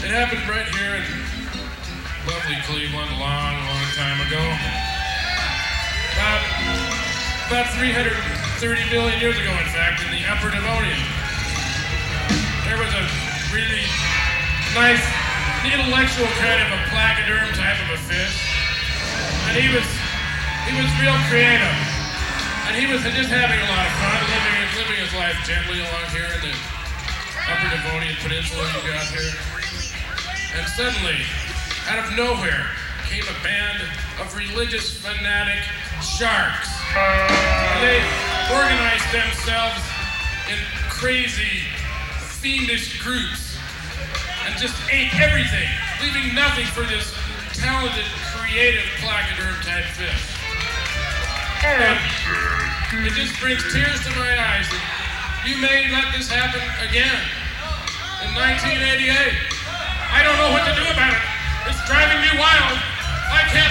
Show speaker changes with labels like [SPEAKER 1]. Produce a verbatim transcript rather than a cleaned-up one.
[SPEAKER 1] It happened right here in lovely Cleveland a long, long time ago. About, about three hundred thirty million years ago, in fact, in the Upper Devonian. There was a really nice, intellectual kind of a placoderm type of a fish. And he was, he was real creative. And he was just having a lot of fun, living, living his life gently along here in the Upper Devonian Peninsula you got here. And suddenly, out of nowhere, came a band of religious fanatic sharks. And they organized themselves in crazy, fiendish groups and just ate everything, leaving nothing for this talented, creative placoderm type fish. And it just brings tears to my eyes that you may let this happen again in nineteen eighty-eight. I don't know what to do about it. It's driving me wild. I can't